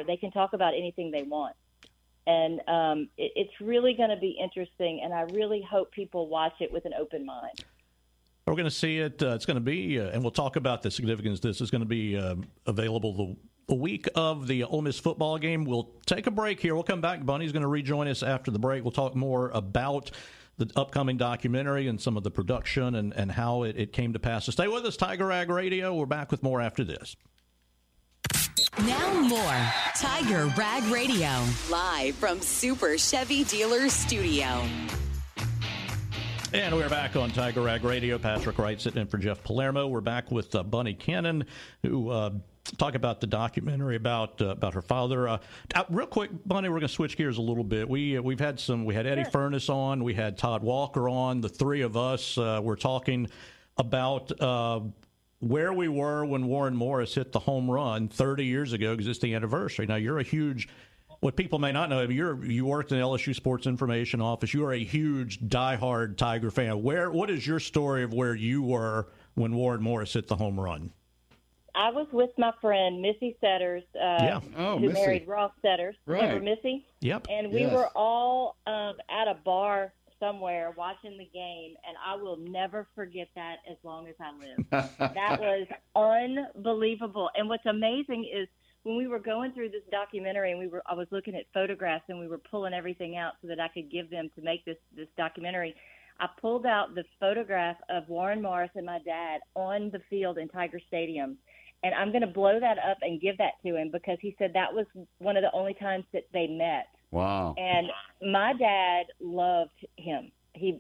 They can talk about anything they want. And it's really going to be interesting, and I really hope people watch it with an open mind. We're going to see it. It's going to be, and we'll talk about the significance of this. It's going to be available the week of the Ole Miss football game. We'll take a break here. We'll come back. Bunny's going to rejoin us after the break. We'll talk more about the upcoming documentary and some of the production and how it came to pass. So stay with us, Tiger Rag Radio. We're back with more after this. Now more Tiger Rag Radio, live from Super Chevy Dealer Studio. And we're back on Tiger Rag Radio. Patrick Wright sitting in for Jeff Palermo. We're back with Bunny Cannon, who talk about the documentary about her father. Real quick, Bunny, we're going to switch gears a little bit. We had Eddie Furness on, we had Todd Walker on. The three of us were talking about where we were when Warren Morris hit the home run 30 years ago, because it's the anniversary. Now, you're a huge. What people may not know, you worked in the LSU Sports Information Office. You are a huge, diehard Tiger fan. What is your story of where you were when Warren Morris hit the home run? I was with my friend Missy Setters, who Missy. married Ross Setters. Right. Remember Missy? Yep. And we were all at a bar somewhere watching the game, and I will never forget that as long as I live. That was unbelievable. And what's amazing is, when we were going through this documentary, and I was looking at photographs, and we were pulling everything out so that I could give them to make this documentary, I pulled out the photograph of Warren Morris and my dad on the field in Tiger Stadium. And I'm going to blow that up and give that to him, because he said that was one of the only times that they met. Wow. And my dad loved him. He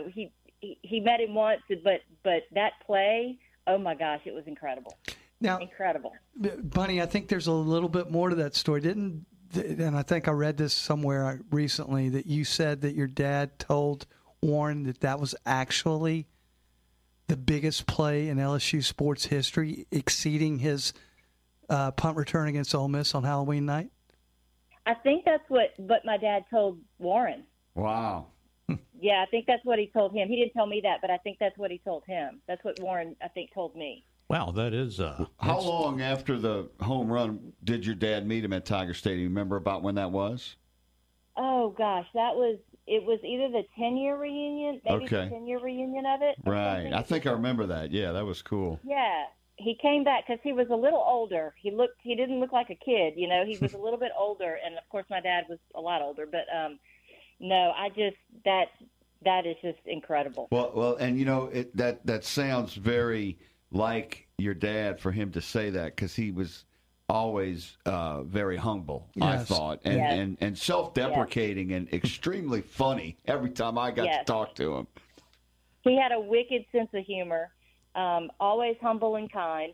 met him once, but that play, oh my gosh, it was incredible. Now, incredible. Bunny, I think there's a little bit more to that story. And I think I read this somewhere recently, that you said that your dad told Warren that was actually the biggest play in LSU sports history, exceeding his punt return against Ole Miss on Halloween night? I think that's what my dad told Warren. Wow. Yeah, I think that's what he told him. He didn't tell me that, but I think that's what he told him. That's what Warren, I think, told me. Wow, that is. How long after the home run did your dad meet him at Tiger Stadium? Remember about when that was? Oh gosh, it was either the 10-year reunion, maybe the 10-year reunion of it. Right, I think I remember that. Yeah, that was cool. Yeah, he came back because he was a little older. He didn't look like a kid, He was a little bit older, and of course my dad was a lot older. But no, that is just incredible. Well, and that sounds very like your dad for him to say that, because he was always very humble, yes. I thought, and self-deprecating and extremely funny every time I got to talk to him. He had a wicked sense of humor, always humble and kind.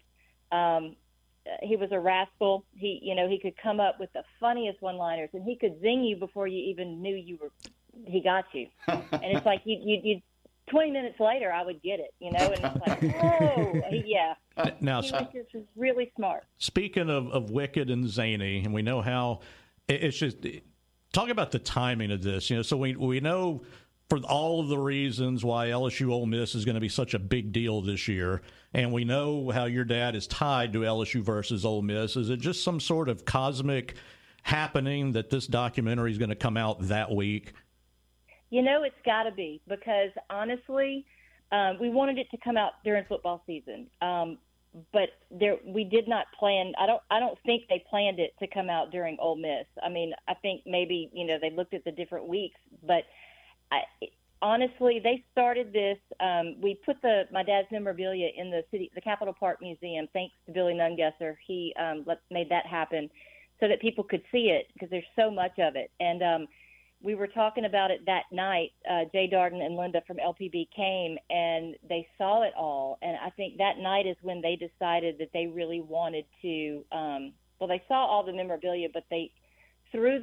He was a rascal. He could come up with the funniest one-liners, and he could zing you before you even knew he got you. And it's like you 20 minutes later, I would get it, and it's like, oh, yeah. Now, he was just really smart. Speaking of wicked and zany, and we know how it's just talk about the timing of this. So we know for all of the reasons why LSU Ole Miss is going to be such a big deal this year, and we know how your dad is tied to LSU versus Ole Miss. Is it just some sort of cosmic happening that this documentary is going to come out that week? It's got to be, because honestly, we wanted it to come out during football season, but we did not plan. I don't think they planned it to come out during Ole Miss. I mean, I think maybe they looked at the different weeks, but honestly, they started this. We put my dad's memorabilia in the Capitol Park Museum, thanks to Billy Nungesser. He made that happen so that people could see it, because there's so much of it. And we were talking about it that night. Jay Darden and Linda from LPB came, and they saw it all. And I think that night is when they decided that they really wanted to. They saw all the memorabilia, but they through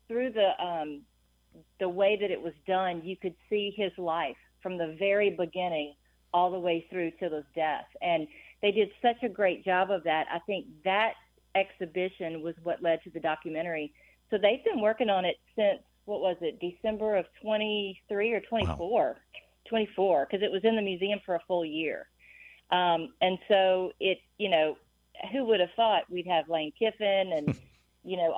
the way that it was done, you could see his life from the very beginning all the way through to his death. And they did such a great job of that. I think that exhibition was what led to the documentary. So they've been working on it since, what was it, December of 23 or 24? Wow. 24, because it was in the museum for a full year. And so who would have thought we'd have Lane Kiffin and,